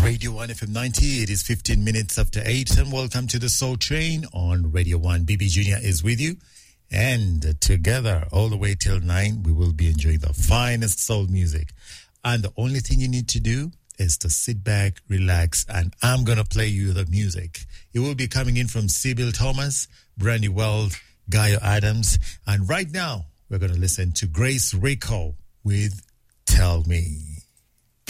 Radio 1 FM 90. It is 15 minutes after 8 and welcome to the Soul Train on Radio 1. BB Jr. is with you and together all the way till 9 we will be enjoying the finest soul music. And the only thing you need to do is to sit back, relax, and I'm going to play you the music. It will be coming in from Sybil Thomas, Brandy Weld, Gaio Adams, and right now we're going to listen to Grace Rico with Tell Me.